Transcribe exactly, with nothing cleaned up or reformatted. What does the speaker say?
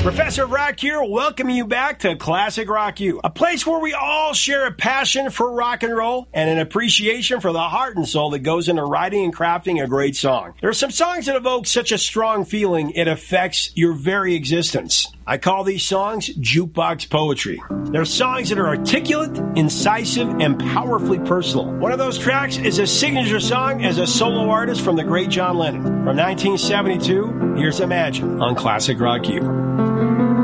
Professor Rock here, welcoming you back to Classic Rock U, a place where we all share a passion for rock and roll and an appreciation for the heart and soul that goes into writing and crafting a great song. There are some songs that evoke such a strong feeling it affects your very existence. I call these songs jukebox poetry. They're songs that are articulate, incisive, and powerfully personal. One of those tracks is a signature song as a solo artist from the great John Lennon. From nineteen seventy-two, here's Imagine on Classic Rock U.